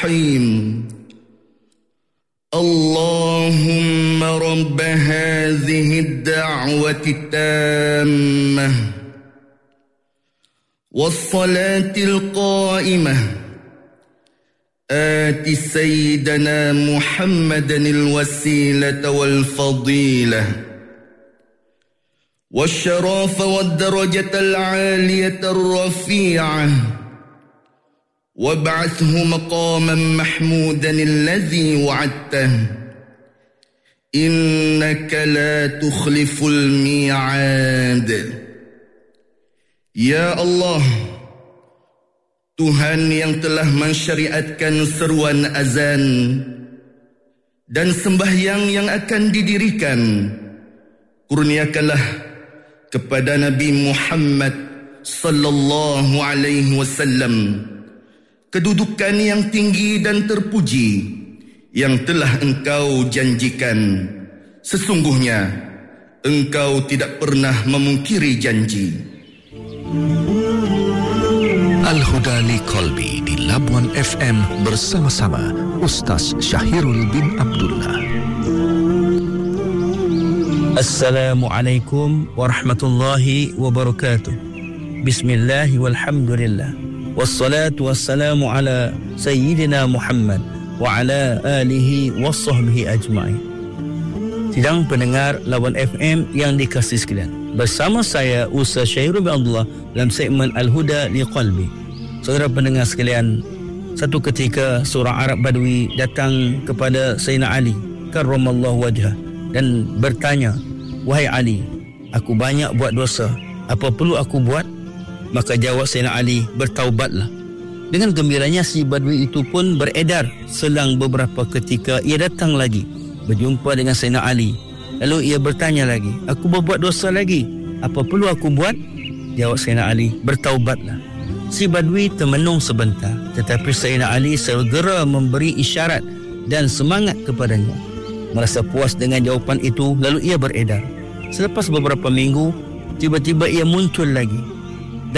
الرحيم اللهم رب هذه الدعوة التامة والصلاة القائمة آت سيدنا محمدا الوسيلة والفضيلة والشرف والدرجة العالية الرفيعة وابعثه مقاما محمودا الذي وعدته إنك لا تخلف الميعاد. Ya Allah, Tuhan yang telah mensyariatkan seruan azan dan sembahyang yang akan didirikan, kurniakanlah kepada Nabi Muhammad sallallahu alaihi wasallam kedudukan yang tinggi dan terpuji yang telah Engkau janjikan. Sesungguhnya Engkau tidak pernah memungkiri janji. Al-Huda li Qalbi di Labuan FM bersama-sama Ustaz Syahirul bin Abdullah. Assalamualaikum warahmatullahi wabarakatuh. Bismillah walhamdulillah. Wassalatu wassalamu ala Sayyidina Muhammad wa ala alihi wa sahbihi ajma'in. Sidang pendengar Labuan FM yang dikasihi sekalian, bersama saya Ustaz Syahirul bin Abdullah dalam segmen Al-Huda li Qalbi. Saudara pendengar sekalian, satu ketika seorang Arab Badui datang kepada Sayyidina Ali karramallahu wajhah dan bertanya, "Wahai Ali, aku banyak buat dosa, apa perlu aku buat?" Maka jawab Sayyidina Ali, "Bertaubatlah." Dengan gembiranya si Badui itu pun beredar. Selang beberapa ketika ia datang lagi berjumpa dengan Sayyidina Ali. Lalu ia bertanya lagi, "Aku berbuat dosa lagi, apa perlu aku buat?" Jawab Sayyidina Ali, "Bertaubatlah." Si Badui termenung sebentar, tetapi Sayyidina Ali segera memberi isyarat dan semangat kepadanya. Merasa puas dengan jawapan itu, lalu ia beredar. Selepas beberapa minggu, tiba-tiba ia muncul lagi